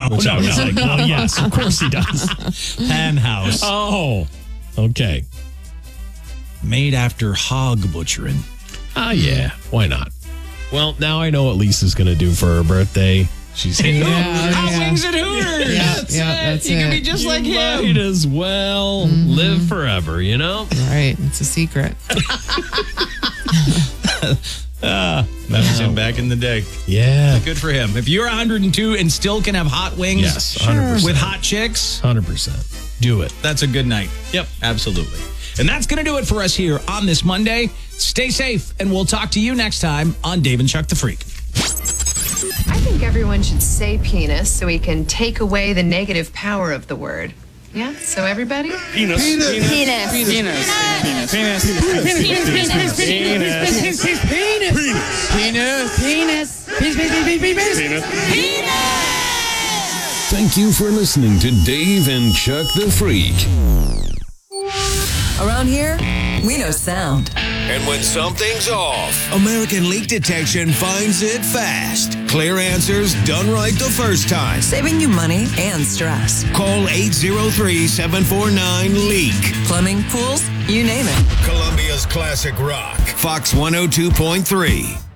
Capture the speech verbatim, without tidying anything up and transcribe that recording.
Which no, I was no. like, well, yes, of course he does. Penthouse. Oh, okay. Made after hog butchering. Ah, yeah. Why not? Well, now I know what Lisa's going to do for her birthday. She's hitting Yeah, Hot yeah. wings at Hooters. Yeah, that's yeah, it. that's you can it. be just like him. Might as well live forever, you know? Right. It's a secret. That was him back in the day. Yeah. Good for him. If you're one hundred two and still can have hot wings Yes, one hundred percent. with hot chicks, one hundred percent. Do it. that's a good night. Yep. Absolutely. And that's going to do it for us here on this Monday. Stay safe, and we'll talk to you next time on Dave and Chuck the Freak. I think everyone should say penis so we can take away the negative power of the word. Yeah? So everybody? Penis. Penis. Penis. Penis. Penis. Penis. Penis. Penis. Penis. Penis. Penis. Penis. Thank you for listening to Dave and Chuck the Freak. Around here, we know sound. And when something's off, American Leak Detection finds it fast. Clear answers done right the first time. Saving you money and stress. Call eight zero three, seven four nine, LEAK. Plumbing, pools, you name it. Columbia's classic rock. Fox one oh two point three.